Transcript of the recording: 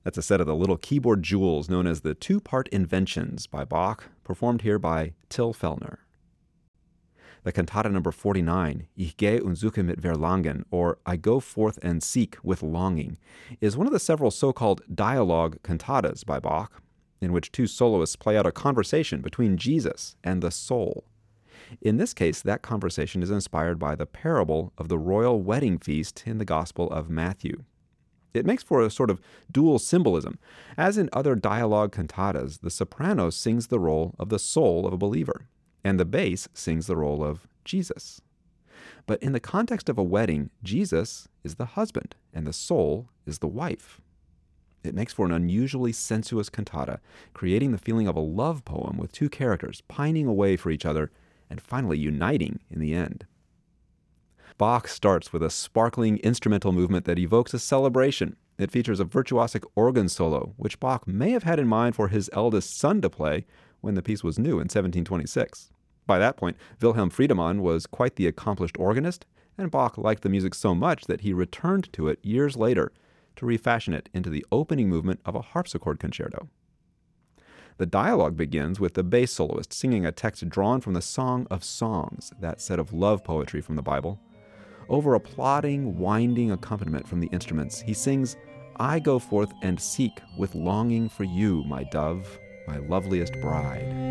That's a set of the little keyboard jewels known as the two-part inventions by Bach, performed here by Till Fellner. The cantata number 49, Ich gehe und suche mit Verlangen, or I Go Forth and Seek with Longing, is one of the several so-called dialogue cantatas by Bach, in which two soloists play out a conversation between Jesus and the soul. In this case, that conversation is inspired by the parable of the royal wedding feast in the Gospel of Matthew. It makes for a sort of dual symbolism. As in other dialogue cantatas, the soprano sings the role of the soul of a believer, and the bass sings the role of Jesus. But in the context of a wedding, Jesus is the husband, and the soul is the wife. It makes for an unusually sensuous cantata, creating the feeling of a love poem with two characters pining away for each other and finally uniting in the end. Bach starts with a sparkling instrumental movement that evokes a celebration. It features a virtuosic organ solo, which Bach may have had in mind for his eldest son to play when the piece was new in 1726. By that point, Wilhelm Friedemann was quite the accomplished organist, and Bach liked the music so much that he returned to it years later to refashion it into the opening movement of a harpsichord concerto. The dialogue begins with the bass soloist singing a text drawn from the Song of Songs, that set of love poetry from the Bible. Over a plodding, winding accompaniment from the instruments, he sings, I go forth and seek with longing for you, my dove, my loveliest bride.